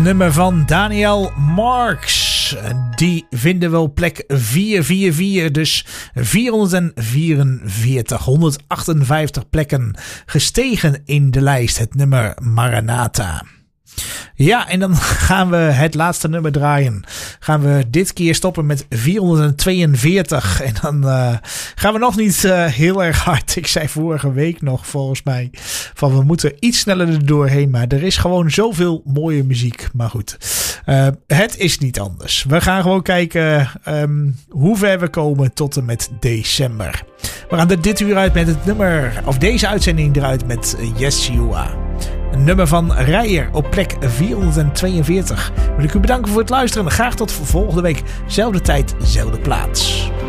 nummer van Daniel Marks. Die vinden we op plek 444. Dus 444. 158 plekken gestegen in de lijst. Het nummer Maranatha. Ja, en dan gaan we het laatste nummer draaien. Gaan we dit keer stoppen met 442. En dan gaan we nog niet heel erg hard. Ik zei vorige week nog volgens mij van we moeten iets sneller er doorheen. Maar er is gewoon zoveel mooie muziek. Maar goed, het is niet anders. We gaan gewoon kijken hoe ver we komen tot en met december. We gaan er dit uur uit met het nummer, of deze uitzending eruit met Yeshua. Een nummer van Rijer op plek 442. Wil ik u bedanken voor het luisteren. Graag tot volgende week. Zelfde tijd, zelfde plaats.